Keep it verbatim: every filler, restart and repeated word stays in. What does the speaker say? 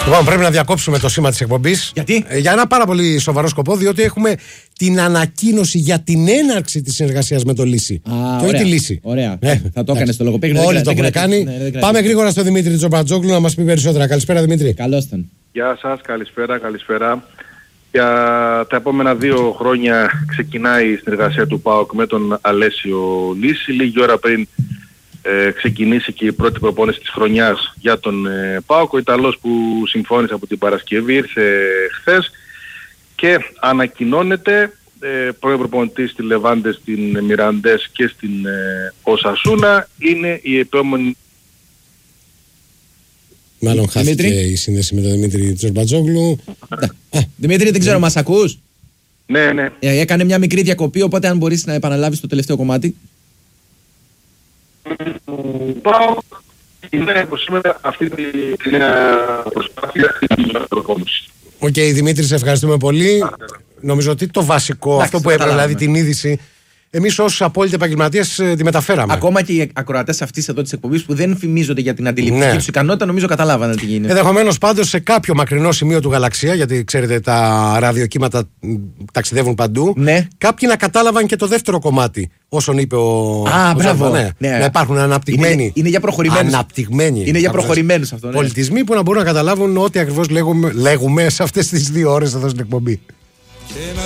Λοιπόν, πρέπει να διακόψουμε το σήμα της εκπομπής. Γιατί? Ε, για ένα πάρα πολύ σοβαρό σκοπό, διότι έχουμε την ανακοίνωση για την έναρξη της συνεργασίας με το Λύση. Α, και όχι τη Λύση. Ωραία. Ε, θα το έκανε στο λογοπαίγνιο. Όλοι το έχουν κάνει. Ναι, Πάμε γρήγορα στο Δημήτρη Τζομπατζόγλου να μας πει περισσότερα. Καλησπέρα, Δημήτρη. Καλώς ήταν. Γεια σας, καλησπέρα, καλησπέρα. Για τα επόμενα δύο χρόνια ξεκινάει η συνεργασία του ΠΑΟΚ με τον Αλέσιο Λύση. Λίγη ώρα πριν ε, ξεκινήσει και η πρώτη προπόνηση της χρονιάς για τον ε, ΠΑΟΚ. Ο Ιταλός που συμφώνησε από την Παρασκευή ήρθε χθες και ανακοινώνεται ε, πρώην προπονητής στη Λεβάντε, στην Μιραντές και στην ε, Οσασούνα. Είναι η επόμενη... Μάλλον χάθηκε η σύνδεση με τον Δημήτρη Τζορμπατζόγλου. Δημήτρη, δεν ξέρω, μας ακούς? Ναι, ναι. Ε, έκανε μια μικρή διακοπή, οπότε αν μπορείς να επαναλάβεις το τελευταίο κομμάτι. Πάω είναι σήμερα αυτή την προσπάθεια στην προπόνηση. Οκ, Δημήτρη, σε ευχαριστούμε πολύ. Νομίζω ότι το βασικό, αυτό που έπρεπε, δηλαδή την είδηση, εμείς όσους απόλυτοι επαγγελματίες τη μεταφέραμε. Ακόμα και οι ακροατές αυτής εδώ της εκπομπής που δεν φημίζονται για την αντιληπτική ναι. τους ικανότητα, νομίζω καταλάβανε τι γίνεται. Ενδεχομένως πάντως σε κάποιο μακρινό σημείο του γαλαξία, γιατί ξέρετε τα ραδιοκύματα ταξιδεύουν παντού, ναι. κάποιοι να κατάλαβαν και το δεύτερο κομμάτι, όσον είπε ο. Α, ο μπράβο. Ναι. Ναι. Να υπάρχουν αναπτυγμένοι. Είναι, είναι για προχωρημένους. Αναπτυγμένοι. Είναι για προχωρημένους αυτό. Ναι. Πολιτισμοί που να μπορούν να καταλάβουν ό,τι ακριβώς λέγουμε, λέγουμε σε αυτές τις δύο ώρες εδώ στην εκπομπή.